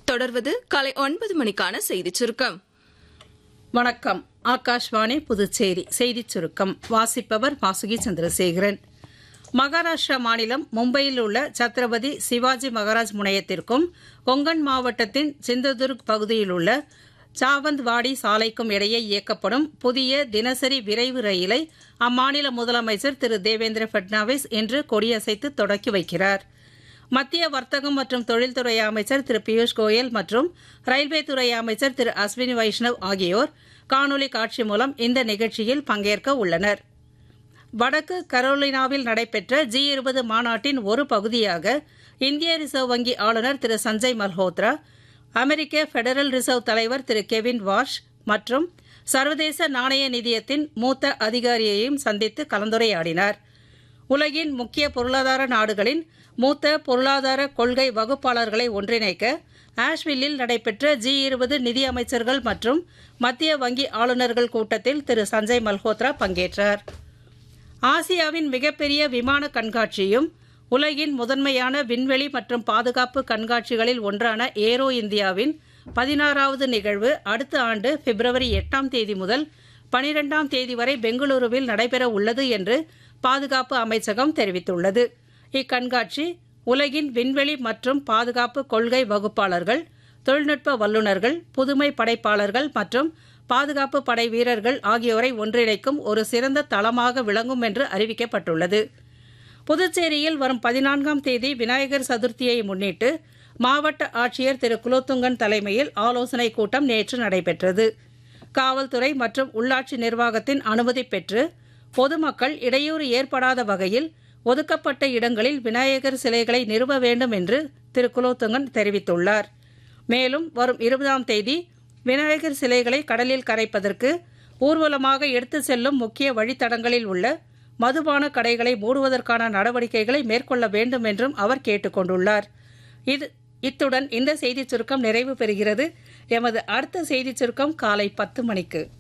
தொடர்வது காலை 9 மணிக்கான செய்திச் சுருக்கம். வணக்கம். ஆகாஷ்வாணி புதுச்சேரி செய்திச் சுருக்கம் வாசிப்பவர் வாசுகி சந்திரசேகரன். மகாராஷ்டிரா மாநிலம் மும்பையில் உள்ள சத்ரபதி சிவாஜி மகாராஜ் முனையத்திற்கும் கொங்கன் மாவட்டத்தின் சிந்ததுர்க் பகுதியில் உள்ள சாவந்த்வாடி சாலைக்கும் இடையே இயக்கப்படும் புதிய தினசரி விரைவு ரயிலை அம்மாநில முதலமைச்சர் திரு தேவேந்திர பட்னாவிஸ் இன்று கொடியசைத்து தொடக்கி வைக்கிறார். மத்திய வர்த்தகம் மற்றும் தொழில்துறை அமைச்சர் திரு பியூஷ் கோயல் மற்றும் ரயில்வே துறை அமைச்சர் திரு அஸ்வினி வைஷ்ணவ் ஆகியோர் காணொலி காட்சி மூலம் இந்த நிகழ்ச்சியில் பங்கேற்க உள்ளனர். வடக்கு கரோலினாவில் நடைபெற்ற G20 மாநாட்டின் ஒரு பகுதியாக இந்திய ரிசர்வ் வங்கி ஆளுநர் திரு சஞ்சய் மல்ஹோத்ரா, அமெரிக்க பெடரல் ரிசர்வ் தலைவர் திரு கெவின் வார்ஷ் மற்றும் சர்வதேச நாணய நிதியத்தின் மூத்த அதிகாரியையும் சந்தித்து கலந்துரையாடினார். உலகின் முக்கிய பொருளாதார நாடுகளின் மூத்த பொருளாதார கொள்கை வகுப்பாளர்களை ஒன்றிணைக்க ஆஷ்வில்லில் நடைபெற்ற G20 நிதியமைச்சர்கள் மற்றும் மத்திய வங்கி ஆளுநர்கள் கூட்டத்தில் திரு சஞ்சய் மல்ஹோத்ரா பங்கேற்றார். ஆசியாவின் மிகப்பெரிய விமான கண்காட்சியும் உலகின் முதன்மையான விண்வெளி மற்றும் பாதுகாப்பு கண்காட்சிகளில் ஒன்றான ஏரோ இந்தியாவின் 16வது நிகழ்வு அடுத்த ஆண்டு பிப்ரவரி 8ஆம் தேதி முதல் 12ஆம் தேதி வரை பெங்களூருவில் நடைபெற உள்ளது என்று பாதுகாப்பு அமைச்சகம் தெரிவித்துள்ளது. இக்கண்காட்சி உலகின் விண்வெளி மற்றும் பாதுகாப்பு கொள்கை வகுப்பாளர்கள், தொழில்நுட்ப வல்லுநர்கள், புதுமை படைப்பாளர்கள் மற்றும் பாதுகாப்பு படை வீரர்கள் ஆகியோரை ஒன்றிணைக்கும் ஒரு சிறந்த தளமாக விளங்கும் என்று அறிவிக்கப்பட்டுள்ளது. புதுச்சேரியில் வரும் 14ஆம் தேதி விநாயகர் சதுர்த்தியை முன்னிட்டு மாவட்ட ஆட்சியர் திரு குலோத்துங்கன் தலைமையில் ஆலோசனைக் கூட்டம் நேற்று நடைபெற்றது. காவல்துறை மற்றும் உள்ளாட்சி நிர்வாகத்தின் அனுமதி பெற்று பொதுமக்கள் இடையூறு ஏற்படாத வகையில் ஒதுக்கப்பட்ட இடங்களில் விநாயகர் சிலைகளை நிறுவ வேண்டும் என்று திரு குலோத்துங்கன் தெரிவித்துள்ளார். மேலும் வரும் 20ஆம் தேதி விநாயகர் சிலைகளை கடலில் கரைப்பதற்கு ஊர்வலமாக எடுத்து செல்லும் முக்கிய வழித்தடங்களில் உள்ள மதுபான கடைகளை மூடுவதற்கான நடவடிக்கைகளை மேற்கொள்ள வேண்டும் என்றும் அவர் கேட்டுக் கொண்டுள்ளார். இத்துடன் இந்த செய்திச் சுருக்கம் நிறைவு பெறுகிறது. எமது அடுத்த செய்திச் சுருக்கம் காலை 10 மணிக்கு.